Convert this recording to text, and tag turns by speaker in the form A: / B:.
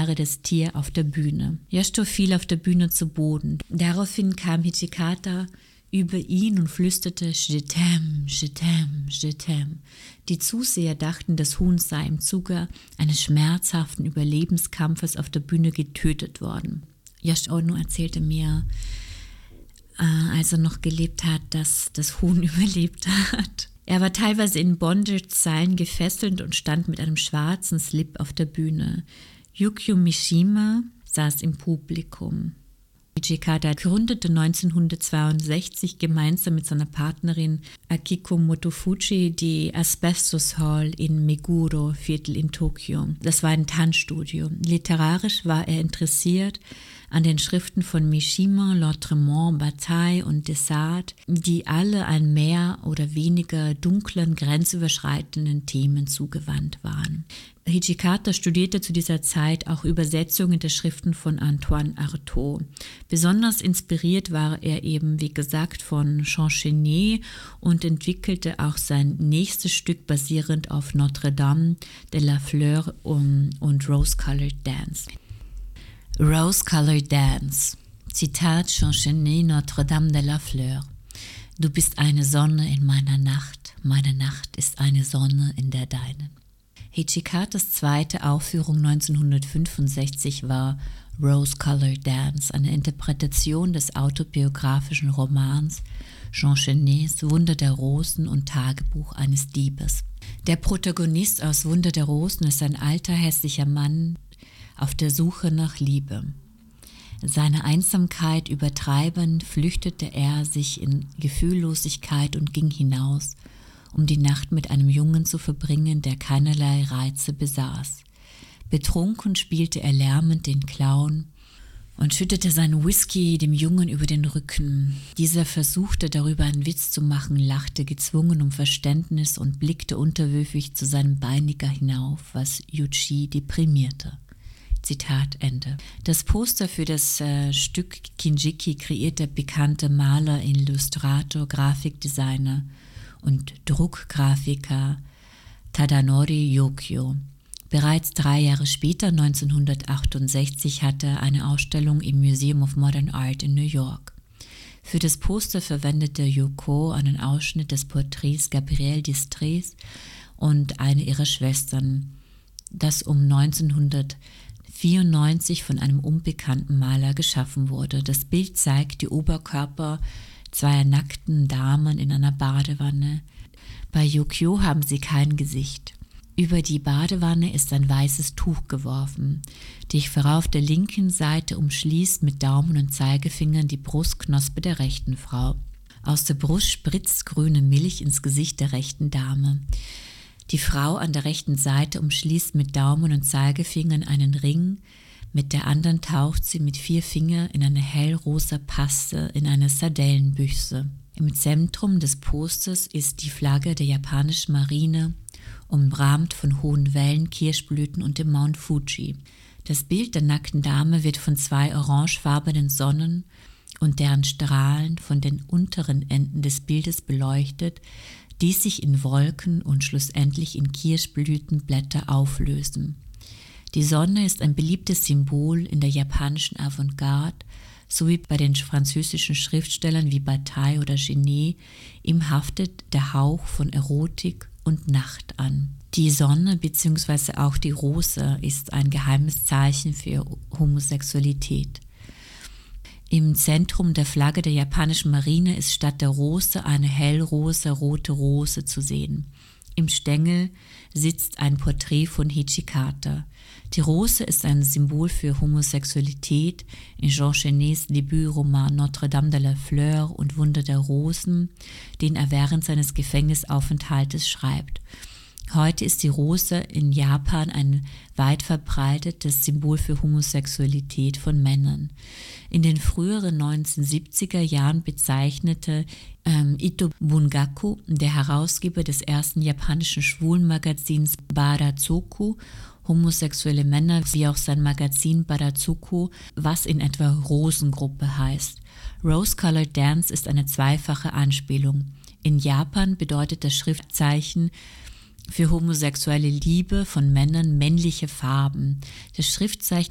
A: wäre das Tier auf der Bühne. Yasuto fiel auf der Bühne zu Boden. Daraufhin kam Hijikata über ihn und flüsterte Je t'aime, je t'aime, je t'aime. Die Zuseher dachten, das Huhn sei im Zuge eines schmerzhaften Überlebenskampfes auf der Bühne getötet worden. Yasuto Ono erzählte mir, als er noch gelebt hat, dass das Huhn überlebt hat. Er war teilweise in Bondage-Seilen gefesselt und stand mit einem schwarzen Slip auf der Bühne. Yukio Mishima saß im Publikum. Hijikata gründete 1962 gemeinsam mit seiner Partnerin Akiko Motofuji die Asbestos Hall in Meguro, Viertel in Tokio. Das war ein Tanzstudio. Literarisch war er interessiert an den Schriften von Mishima, Lautréamont, Bataille und Desart, die alle an mehr oder weniger dunklen, grenzüberschreitenden Themen zugewandt waren. Hijikata studierte zu dieser Zeit auch Übersetzungen der Schriften von Antoine Artaud. Besonders inspiriert war er eben, wie gesagt, von Jean Genet und entwickelte auch sein nächstes Stück basierend auf Notre-Dame de la Fleur und Rose-Colored Dance. Rose-Colored Dance. Zitat Jean Genet, Notre-Dame de la Fleur. Du bist eine Sonne in meiner Nacht, meine Nacht ist eine Sonne in der deinen. Hijikatas zweite Aufführung 1965 war Rose-Colored Dance, eine Interpretation des autobiografischen Romans Jean Genets Wunder der Rosen und Tagebuch eines Diebes. Der Protagonist aus Wunder der Rosen ist ein alter, hässlicher Mann auf der Suche nach Liebe. Seine Einsamkeit übertreibend flüchtete er sich in Gefühllosigkeit und ging hinaus, um die Nacht mit einem Jungen zu verbringen, der keinerlei Reize besaß. Betrunken spielte er lärmend den Clown und schüttete seinen Whisky dem Jungen über den Rücken. Dieser versuchte darüber einen Witz zu machen, lachte gezwungen um Verständnis und blickte unterwürfig zu seinem Beiniger hinauf, was Yuji deprimierte. Zitat Ende. Das Poster für das Stück Kinjiki kreiert der bekannte Maler, Illustrator, Grafikdesigner und Druckgrafiker Tadanori Yokio. Bereits 3 Jahre später, 1968, hatte er eine Ausstellung im Museum of Modern Art in New York. Für das Poster verwendete Yoko einen Ausschnitt des Porträts Gabrielle d'Estrées und eine ihrer Schwestern, das um 1994 von einem unbekannten Maler geschaffen wurde. Das Bild zeigt die Oberkörper zweier nackten Damen in einer Badewanne. Bei Yokio haben sie kein Gesicht. Über die Badewanne ist ein weißes Tuch geworfen. Die Frau auf der linken Seite umschließt mit Daumen und Zeigefingern die Brustknospe der rechten Frau. Aus der Brust spritzt grüne Milch ins Gesicht der rechten Dame. Die Frau an der rechten Seite umschließt mit Daumen und Zeigefingern einen Ring, mit der anderen taucht sie mit 4 Fingern in eine hellrosa Paste in eine Sardellenbüchse. Im Zentrum des Posters ist die Flagge der japanischen Marine, umrahmt von hohen Wellen, Kirschblüten und dem Mount Fuji. Das Bild der nackten Dame wird von 2 orangefarbenen Sonnen und deren Strahlen von den unteren Enden des Bildes beleuchtet, die sich in Wolken und schlussendlich in Kirschblütenblätter auflösen. Die Sonne ist ein beliebtes Symbol in der japanischen Avantgarde sowie bei den französischen Schriftstellern wie Bataille oder Genet. Ihm haftet der Hauch von Erotik und Nacht an. Die Sonne bzw. auch die Rose ist ein geheimes Zeichen für Homosexualität. Im Zentrum der Flagge der japanischen Marine ist statt der Rose eine hellrosa rote Rose zu sehen. Im Stängel sitzt ein Porträt von Hijikata. Die Rose ist ein Symbol für Homosexualität. In Jean Genets Debütroman Notre-Dame de la Fleur und Wunder der Rosen, den er während seines Gefängnisaufenthaltes schreibt. Heute ist die Rose in Japan ein weit verbreitetes Symbol für Homosexualität von Männern. In den früheren 1970er Jahren bezeichnete Ito Bungaku, der Herausgeber des ersten japanischen Schwulenmagazins Baratsuku, homosexuelle Männer wie auch sein Magazin Baratsuku, was in etwa Rosengruppe heißt. Rose-Colored Dance ist eine zweifache Anspielung. In Japan bedeutet das Schriftzeichen für homosexuelle Liebe von Männern männliche Farben. Das Schriftzeichen